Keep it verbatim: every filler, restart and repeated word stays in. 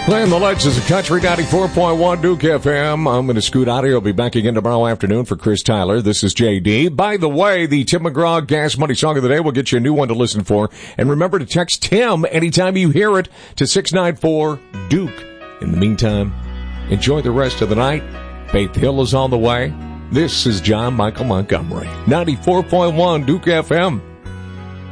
Playing the Legends of Country, ninety-four point one Duke F M. I'm going to scoot out here. I'll be back again tomorrow afternoon for Chris Tyler. This is J D. By the way, the Tim McGraw Gas Money Song of the Day will get you a new one to listen for. And remember to text Tim anytime you hear it to six nine four Duke. In the meantime, enjoy the rest of the night. Faith Hill is on the way. This is John Michael Montgomery, ninety-four point one Duke F M.